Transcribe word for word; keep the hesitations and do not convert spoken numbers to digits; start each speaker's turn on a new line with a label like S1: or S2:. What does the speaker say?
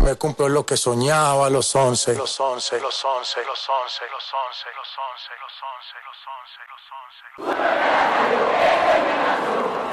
S1: me cumplo lo que soñaba a los once. Los once, los once, los once, los once, los once, los once, los once, los once, los once.